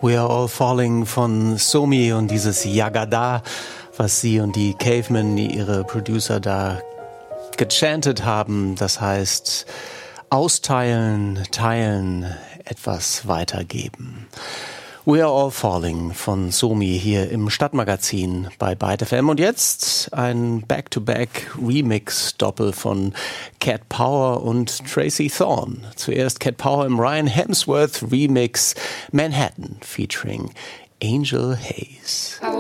We Are All Falling von Somi und dieses Yagada, was sie und die Cavemen, ihre Producer da gechantet haben, das heißt austeilen, teilen, etwas weitergeben. We Are All Falling von Somi hier im Stadtmagazin bei Byte FM. Und jetzt ein Back-to-Back-Remix-Doppel von Cat Power und Tracy Thorn. Zuerst Cat Power im Ryan Hemsworth Remix Manhattan featuring Angel Hayes.